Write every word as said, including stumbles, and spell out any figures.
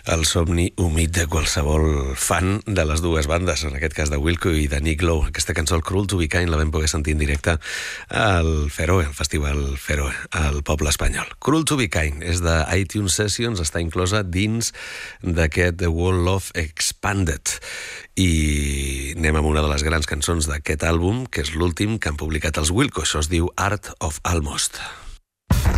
el somni humit de qualsevol fan de les dues bandes, en aquest cas de Wilco i de Nick Lowe. Aquesta cançó, el Cruel to be Kind, la vam poder sentir en directe al Feroe, al Festival Feroe, al poble espanyol. Cruel to be Kind és de iTunes Sessions, està inclosa dins d'aquest The Wall of Expanded. I anem amb una de les grans cançons d'aquest àlbum, que és l'últim que han publicat els Wilco. Això es diu Art of Almost.